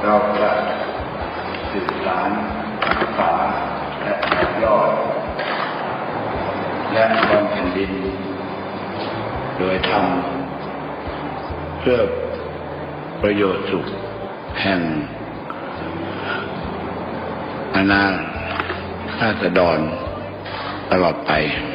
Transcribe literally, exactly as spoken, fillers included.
เราจะสื่อสารศึกษาและต่อยอดและบำเพ็ญดินโดยทำเพื่อประโยชน์สุขแห่งอาณาราษฎรตลอดไป